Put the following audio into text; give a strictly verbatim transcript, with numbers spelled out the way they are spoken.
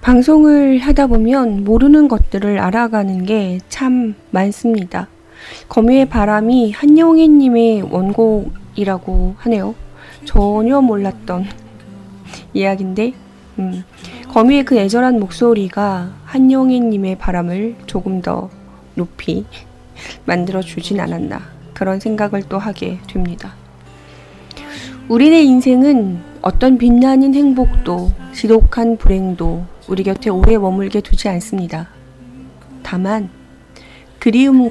방송을 하다 보면 모르는 것들을 알아가는 게 참 많습니다. 거미의 바람이 한영애님의 원곡이라고 하네요. 전혀 몰랐던 이야기인데 음, 거미의 그 애절한 목소리가 한영애님의 바람을 조금 더 높이 만들어주진 않았나, 그런 생각을 또 하게 됩니다. 우리네 인생은 어떤 빛나는 행복도 지독한 불행도 우리 곁에 오래 머물게 두지 않습니다. 다만 그리움과